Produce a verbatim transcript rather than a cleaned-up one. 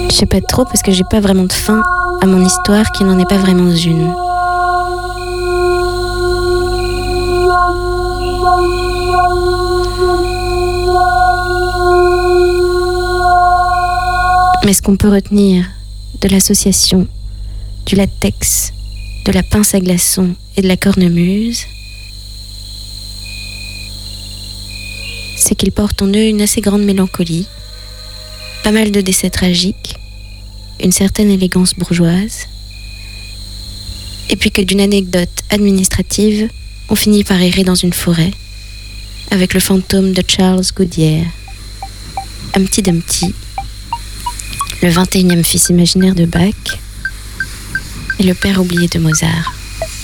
Je sais pas trop parce que j'ai pas vraiment de fin à mon histoire qui n'en est pas vraiment une. Mais ce qu'on peut retenir de l'association du latex, de la pince à glaçons et de la cornemuse, c'est qu'ils portent en eux une assez grande mélancolie, pas mal de décès tragiques, une certaine élégance bourgeoise, et puis que d'une anecdote administrative, on finit par errer dans une forêt avec le fantôme de Charles Goodyear, Humpty Dumpty, le vingt et unième fils imaginaire de Bach et le père oublié de Mozart.